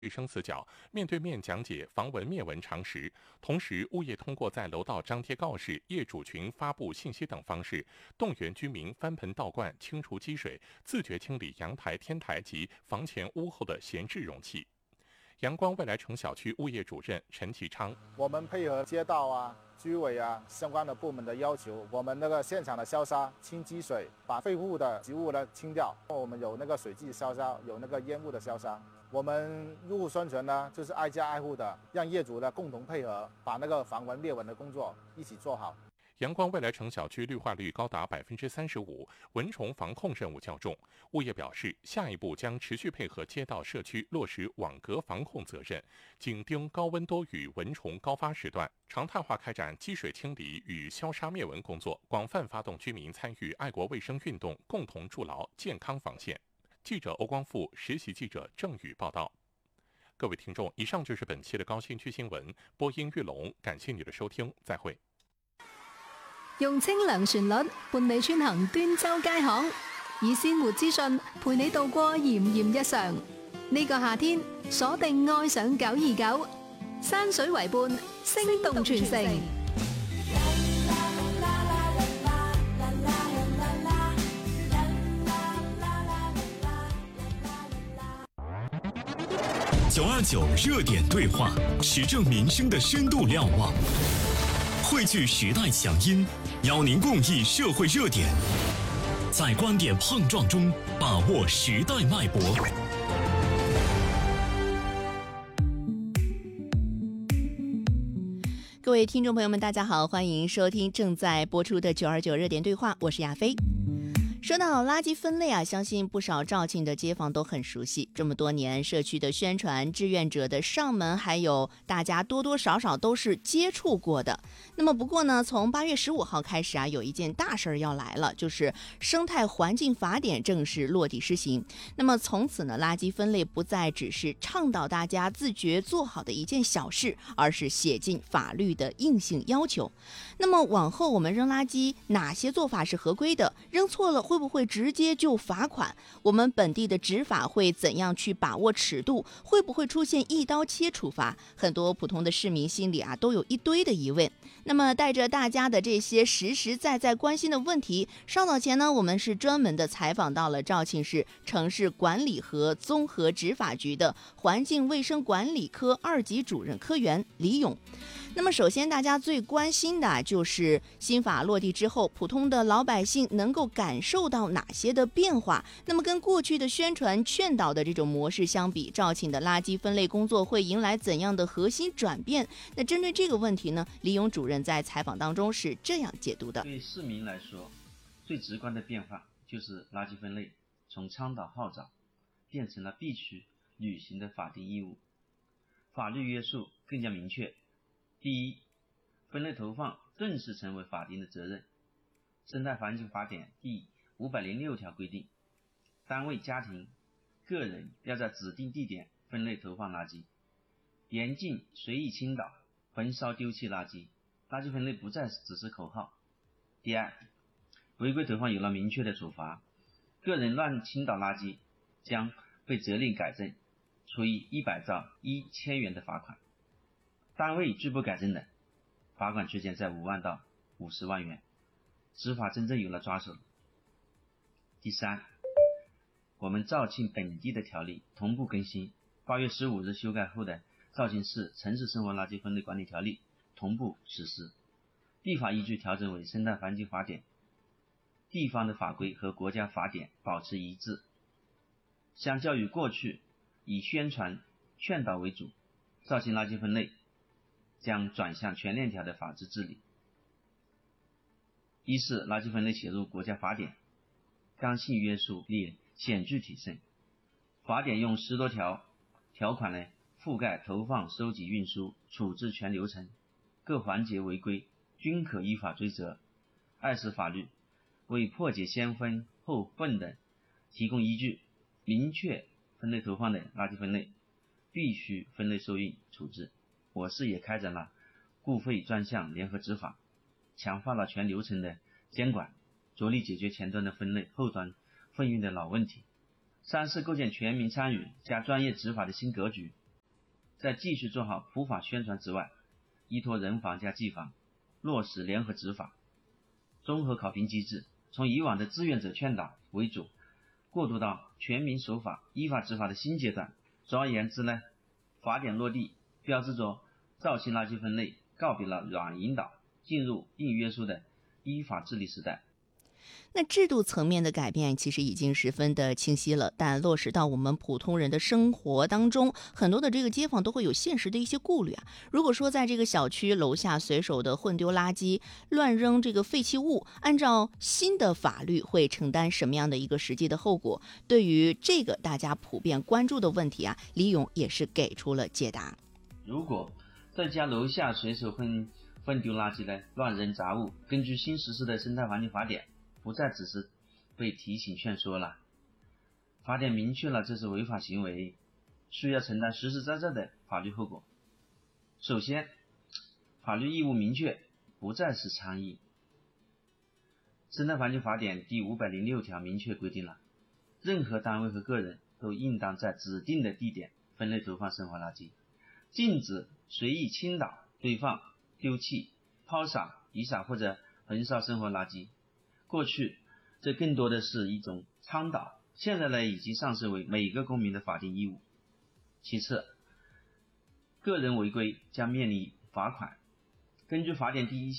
生死角，面对面讲解防蚊灭蚊常识。同时，物业通过在楼道张贴告示、业主群发布信息等方式，动员居民翻盆倒灌、清除积水，自觉清理阳台、天台及房前屋后的闲置容器。阳光未来城小区物业主任陈启昌： 我们配合街道啊、居委啊相关的部门的要求，我们那个现场的消杀、清积水，把废物的积物呢清掉。我们有那个水剂消杀，有那个烟雾的消杀。我们入户宣传呢，就是挨家挨户的，让业主呢共同配合，把那个防蚊灭蚊的工作一起做好。 阳光未来城小区绿化率高达35%，蚊虫防控任务较重。物业表示，下一步将持续配合街道社区落实网格防控责任，紧盯高温多雨、蚊虫高发时段，常态化开展积水清理与消杀灭蚊工作，广泛发动居民参与爱国卫生运动，共同筑牢健康防线。记者欧光富，实习记者郑宇报道。各位听众，以上就是本期的高新区新闻，播音玉龙，感谢你的收听，再会。 用清涼旋律伴你穿行端州街巷，以鮮活資訊陪你度過炎炎日常。呢個夏天，鎖定愛上929，山水為伴，聲動全城。 929热点对话，时政民生的深度瞭望，汇聚时代响音，邀您共议社会热点，在观点碰撞中把握时代脉搏。 各位听众朋友们，大家好，欢迎收听正在播出的929热点对话，我是亚飞。说到垃圾分类啊，相信不少肇庆的街坊都很熟悉。这么多年，社区的宣传、志愿者的上门，还有大家多多少少都是接触过的。那么不过呢，从8月15号开始啊，有一件大事儿要来了，就是生态环境法典正式落地施行。那么从此呢，垃圾分类不再只是倡导大家自觉做好的一件小事，而是写进法律的硬性要求。那么往后我们扔垃圾，哪些做法是合规的？扔错了会不会直接就罚款？我们本地的执法会怎样去把握尺度？会不会出现一刀切处罚？很多普通的市民心里啊都有一堆的疑问。那么带着大家的这些实实在在关心的问题，稍早前呢，我们是专门的采访到了肇庆市城市管理和综合执法局的环境卫生管理科2级主任科员李勇。那么首先大家最关心的就是新法落地之后，普通的老百姓能够感受到哪些的变化。那么跟过去的宣传劝导的这种模式相比，肇庆的垃圾分类工作会迎来怎样的核心转变？那针对这个问题呢，李勇主任在采访当中是这样解读的。 对市民来说，最直观的变化就是垃圾分类从倡导号召变成了必须履行的法定义务，法律约束更加明确。第一，分类投放正式成为法定的责任。生态环境法典第506条规定，单位、家庭、个人要在指定地点分类投放垃圾，严禁随意倾倒、焚烧、丢弃垃圾，垃圾分类不再只是口号。第二，违规投放有了明确的处罚，个人乱倾倒垃圾将被责令改正，处以100到1000元的罚款。单位拒不改正的，罚款区间在5万到50万元，执法真正有了抓手。第三，我们肇庆本地的条例同步更新，8月15日修改后的肇庆市城市生活垃圾分类管理条例同步实施，立法依据调整为生态环境法典，地方的法规和国家法典保持一致。相较于过去以宣传劝导为主，肇庆垃圾分类将转向全链条的法治治理。一是垃圾分类写入国家法典，刚性约束力显著提升。法典用10多条条款呢覆盖投放、收集、运输、处置全流程，各环节违规均可依法追责。二是法律为破解先分后混等提供依据，明确分类投放的垃圾分类必须分类收运处置。我市也开展了固废专项联合执法，强化了全流程的监管，着力解决前端的分类、后端分运的老问题。三是构建全民参与加专业执法的新格局， 在继续做好普法宣传之外，依托人防加技防，落实联合执法，综合考评机制，从以往的志愿者劝导为主，过渡到全民守法、依法执法的新阶段。总而言之呢，法典落地，标志着肇庆垃圾分类告别了软引导，进入硬约束的依法治理时代。 那制度层面的改变其实已经十分的清晰了，但落实到我们普通人的生活当中，很多的这个街坊都会有现实的一些顾虑啊。如果说在这个小区楼下随手的混丢垃圾、乱扔这个废弃物，按照新的法律会承担什么样的一个实际的后果？对于这个大家普遍关注的问题啊，李勇也是给出了解答。 如果在家楼下随手混丢垃圾呢，乱扔杂物，根据新实施的生态环境法典，不再只是被提醒劝说了，法典明确了这是违法行为，需要承担实实在在的法律后果。首先，法律义务明确，不再是倡议。生态环境法典第506条明确规定了，任何单位和个人都应当在指定的地点分类投放生活垃圾，禁止随意倾倒、堆放、丢弃、抛洒、遗撒或者焚烧生活垃圾。过去这更多的是一种倡导，现在呢已经上升为每个公民的法定义务。其次，个人违规将面临罚款。根据法典第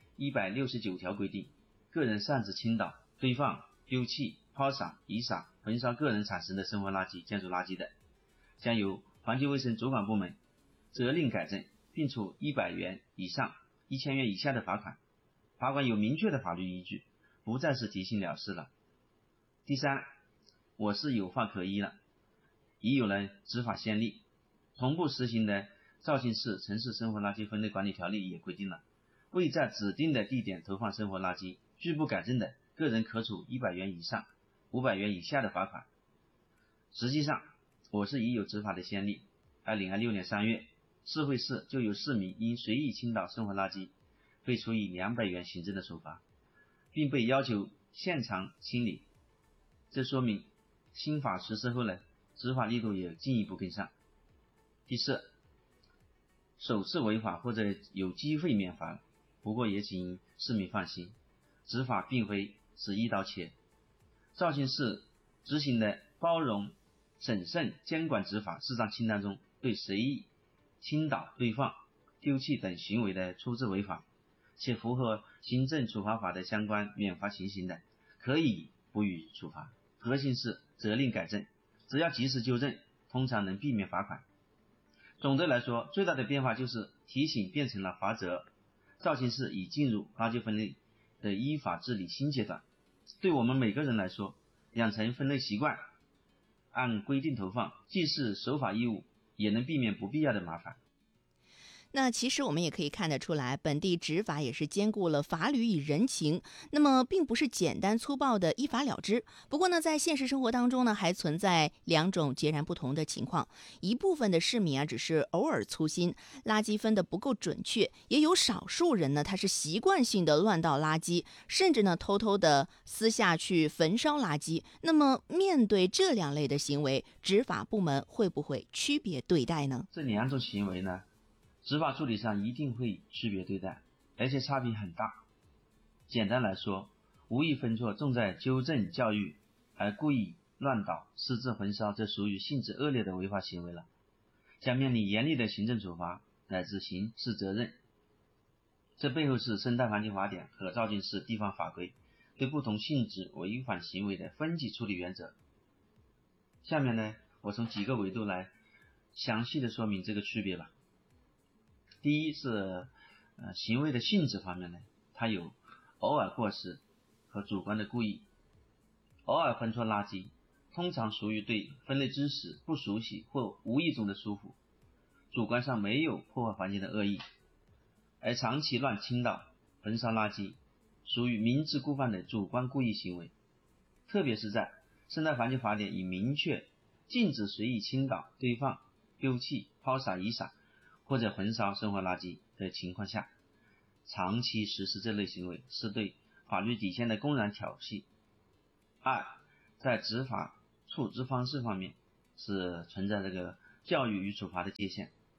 1169条规定，个人擅自倾倒、堆放、丢弃、抛洒、遗撒、焚烧个人产生的生活垃圾、建筑垃圾等，将由环境卫生主管部门责令改正，并处100元以上1000元以下的罚款。罚款有明确的法律依据，不再是提醒了事了。第三，我是有法可依了，已有了执法先例。同步实行的肇庆市城市生活垃圾分类管理条例也规定了，未在指定的地点投放生活垃圾，拒不改正的，个人可处100元以上500元以下的罚款。实际上，我市已有执法的先例。2026年3月，市会市就有市民因随意倾倒生活垃圾，被处以200元行政的处罚，并被要求现场清理。这说明新法实施后呢，执法力度也进一步跟上。第四，首次违法或者有机会免罚，不过也请市民放心，执法并非是一刀切。肇庆市执行的包容、审慎、监管执法市场清单中，对随意倾倒、堆放、丢弃等行为的处置违法且符合行政处罚法的相关免罚情形的，可以不予处罚，核心是责令改正，只要及时纠正，通常能避免罚款。总的来说，最大的变化就是提醒变成了罚则。肇庆市已进入垃圾分类的依法治理新阶段，对我们每个人来说，养成分类习惯，按规定投放，既是守法义务，也能避免不必要的麻烦。 那其实我们也可以看得出来，本地执法也是兼顾了法律与人情，那么并不是简单粗暴的依法了之。不过呢，在现实生活当中呢，还存在两种截然不同的情况。一部分的市民啊，只是偶尔粗心，垃圾分得不够准确；也有少数人呢，他是习惯性的乱倒垃圾，甚至呢偷偷的私下去焚烧垃圾。那么面对这两类的行为，执法部门会不会区别对待呢？ 这两种行为呢，执法处理上一定会区别对待，而且差别很大。简单来说，无意分错重在纠正教育，而故意乱倒、私自焚烧，这属于性质恶劣的违法行为了，将面临严厉的行政处罚乃至刑事责任。这背后是生态环境法典和肇庆市地方法规对不同性质违反行为的分级处理原则。下面呢，我从几个维度来详细的说明这个区别吧。第一是行为的性质方面呢，它有偶尔过失和主观的故意。偶尔分错垃圾通常属于对分类知识不熟悉或无意中的疏忽，主观上没有破坏环境的恶意，而长期乱倾倒、焚烧垃圾属于明知故犯的主观故意行为。特别是在生态环境法典已明确禁止随意倾倒、堆放、丢弃、抛洒、遗撒或者焚烧生活垃圾的情况下，长期实施这类行为是对法律底线的公然挑衅。二，在执法处置方式方面是存在这个教育与处罚的界限。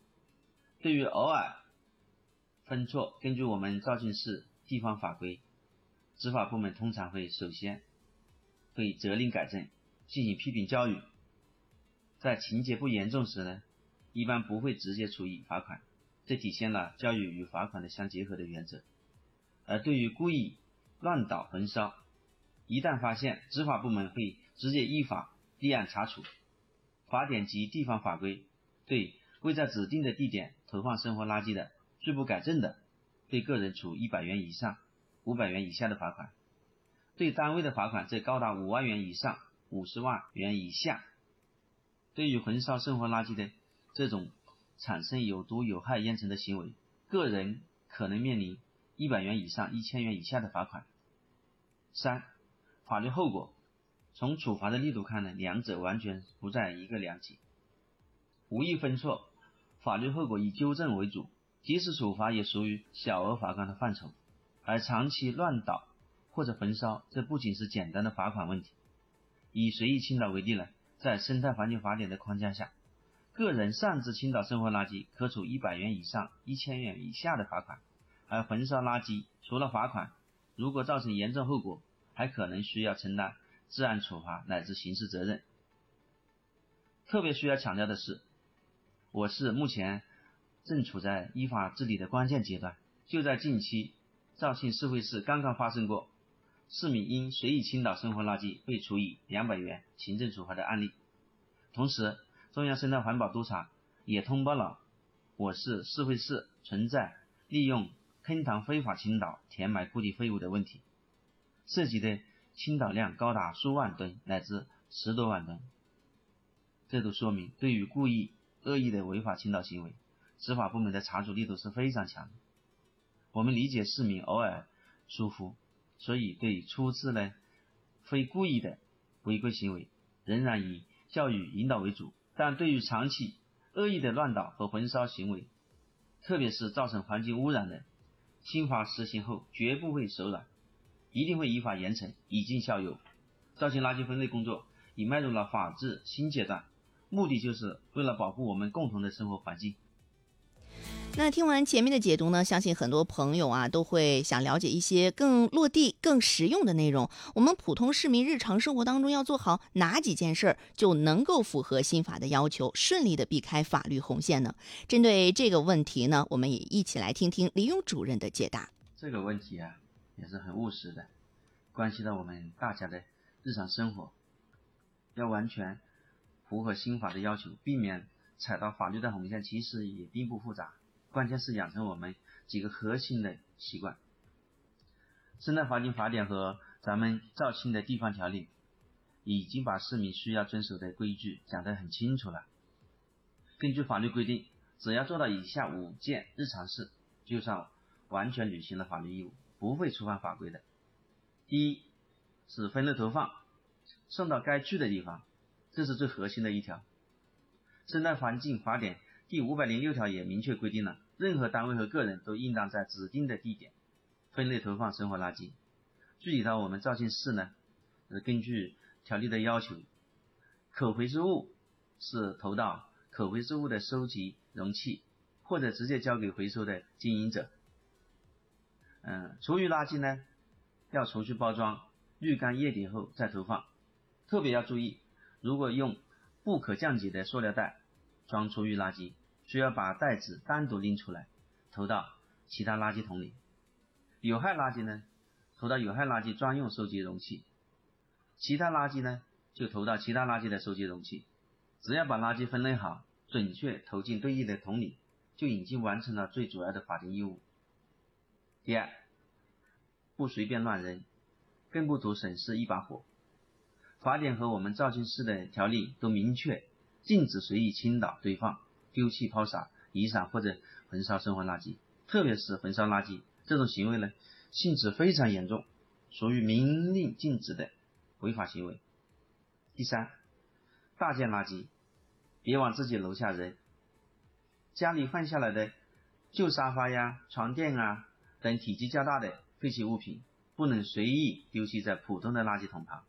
对于偶尔分错，根据我们肇庆市地方法规，执法部门通常会首先会责令改正，进行批评教育。在情节不严重时呢，一般不会直接处以罚款，这体现了教育与罚款的相结合的原则。而对于故意乱倒焚烧，一旦发现，执法部门会直接依法立案查处。法典及地方法规对未在指定的地点投放生活垃圾的，拒不改正的，对个人处100元以上500元以下的罚款，对单位的罚款则高达5万元以上50万元以下。对于焚烧生活垃圾的这种产生有毒有害烟尘的行为，个人可能面临100元以上1000元以下的罚款。3. 法律后果。从处罚的力度看呢，两者完全不在一个量级。无意分错，法律后果以纠正为主，即使处罚也属于小额罚款的范畴。而长期乱倒或者焚烧，这不仅是简单的罚款问题。以随意倾倒为例呢，在生态环境法典的框架下，个人擅自倾倒生活垃圾可处100元以上1000元以下的罚款，而焚烧垃圾除了罚款，如果造成严重后果，还可能需要承担治安处罚乃至刑事责任。特别需要强调的是，我市目前正处在依法治理的关键阶段。就在近期，肇庆市会市刚刚发生过市民因随意倾倒生活垃圾被处以200元行政处罚的案例。同时，中央生态环保督察也通报了我市市会市存在利用坑塘非法倾倒填埋固体废物的问题，涉及的倾倒量高达数万吨乃至10多万吨。这都说明，对于故意恶意的违法倾倒行为，执法部门的查处力度是非常强的。我们理解市民偶尔疏忽，所以对初次呢非故意的违规行为仍然以教育引导为主，但对于长期恶意的乱倒和焚烧行为，特别是造成环境污染的，新法实行后绝不会手软，一定会依法严惩，以儆效尤。肇庆垃圾分类工作已迈入了法治新阶段，目的就是为了保护我们共同的生活环境。 那听完前面的解读呢，相信很多朋友都会想了解一些更落地、更实用的内容。我们普通市民日常生活当中要做好哪几件事就能够符合新法的要求，顺利的避开法律红线呢？针对这个问题呢，我们也一起来听听李勇主任的解答。 这个问题也是很务实的，关系到我们大家的日常生活，要完全符合新法的要求，避免踩到法律的红线，其实也并不复杂，关键是养成我们几个核心的习惯。生态环境法典和咱们肇庆的地方条例已经把市民需要遵守的规矩讲得很清楚了。根据法律规定，只要做到以下5件日常事，就算完全履行了法律义务，不会触犯法规的。第一是分类投放，送到该去的地方，这是最核心的一条。生态环境法典第506条也明确规定了，任何单位和个人都应当在指定的地点分类投放生活垃圾。具体到我们肇庆市呢，根据条例的要求，可回收物是投到可回收物的收集容器，或者直接交给回收的经营者。厨余垃圾呢，要除去包装，滤干液体后再投放。特别要注意，如果用不可降解的塑料袋装厨余垃圾，需要把袋子单独拎出来，投到其他垃圾桶里。有害垃圾呢，投到有害垃圾专用收集容器，其他垃圾呢，就投到其他垃圾的收集容器。只要把垃圾分类好，准确投进对应的桶里，就已经完成了最主要的法定义务。第二，不随便乱扔，更不图省事一把火。法典和我们肇庆市的条例都明确禁止随意倾倒、堆放、丢弃、抛洒、遗散或者焚烧生活垃圾，特别是焚烧垃圾这种行为呢，性质非常严重，属于明令禁止的违法行为。第三，大件垃圾别往自己楼下扔，家里换下来的旧沙发呀、床垫等体积较大的废弃物品，不能随意丢弃在普通的垃圾桶旁。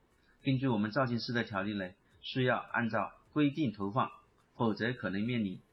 根据我们肇庆市的条例呢，需要按照规定投放，否则可能面临